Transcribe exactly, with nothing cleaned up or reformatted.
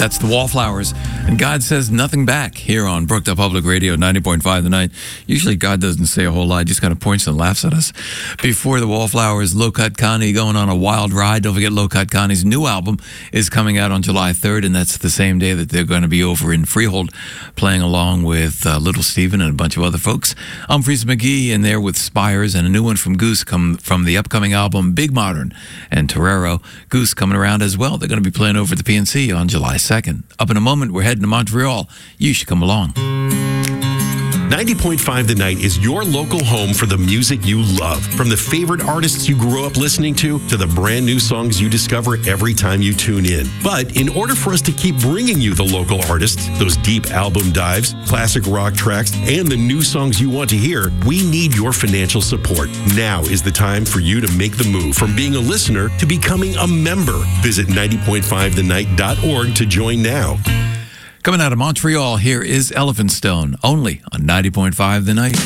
That's the Wallflowers. And God Says Nothing Back here on Brookdale Public Radio, ninety point five The Night. Usually God doesn't say a whole lot, just kind of points and laughs at us. Before the Wallflowers, Low Cut Connie going on a wild ride. Don't forget, Low Cut Connie's new album is coming out on July third, and that's the same day that they're going to be over in Freehold playing along with uh, Little Steven and a bunch of other folks. Humphreys McGee in there with Spires, and a new one from Goose come from the upcoming album Big Modern and Torero. Goose coming around as well. They're going to be playing over at the P N C on July second. Up in a moment, we're heading to Montreal. You should come along. ninety point five The Night is your local home for the music you love. From the favorite artists you grew up listening to, to the brand new songs you discover every time you tune in. But in order for us to keep bringing you the local artists, those deep album dives, classic rock tracks, and the new songs you want to hear, we need your financial support. Now is the time for you to make the move from being a listener to becoming a member. Visit ninety point five the night dot org to join now. Coming out of Montreal, here is Elephant Stone, only on ninety point five The Night.